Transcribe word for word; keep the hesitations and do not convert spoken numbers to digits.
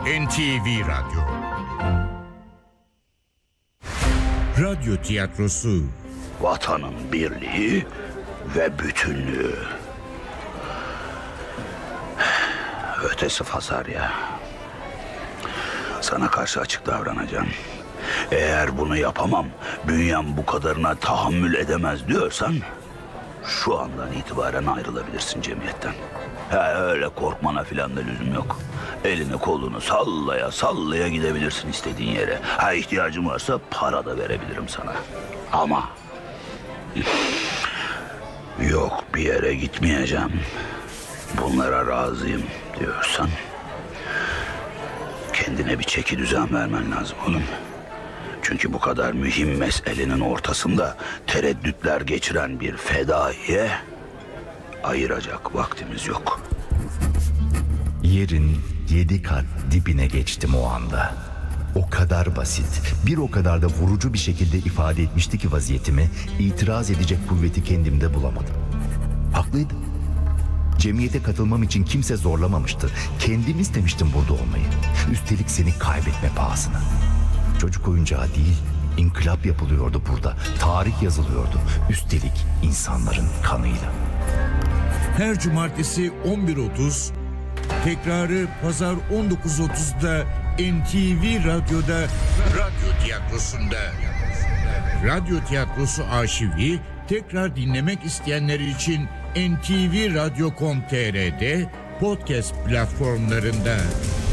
N T V Radyo. Radyo tiyatrosu. Vatanın birliği ve bütünlüğü. Ötesi Fasarya. Sana karşı açık davranacağım. Eğer bunu yapamam, bünyem bu kadarına tahammül edemez diyorsan, şu andan itibaren ayrılabilirsin cemiyetten. Ha, öyle korkmana filan da lüzum yok. Elini kolunu sallaya sallaya gidebilirsin istediğin yere. Ha, ihtiyacın varsa para da verebilirim sana. Ama yok, bir yere gitmeyeceğim, bunlara razıyım diyorsan kendine bir çeki düzen vermen lazım oğlum. Çünkü bu kadar mühim meselenin ortasında tereddütler geçiren bir fedaiye ayıracak vaktimiz yok. Yerin yedi kat dibine geçtim o anda. O kadar basit, bir o kadar da vurucu bir şekilde ifade etmişti ki vaziyetimi, itiraz edecek kuvveti kendimde bulamadım. Haklıydı. Cemiyete katılmam için kimse zorlamamıştı. Kendim istemiştim burada olmayı. Üstelik seni kaybetme pahasına. Çocuk oyuncağı değil, inkılap yapılıyordu burada. Tarih yazılıyordu. Üstelik insanların kanıyla. Her cumartesi on bir otuz, tekrarı pazar on dokuz otuzda N T V Radyo'da Radyo Tiyatrosu'nda. Radyo Tiyatrosu arşivi tekrar dinlemek isteyenler için N T V Radyo nokta com nokta t r'de podcast platformlarında.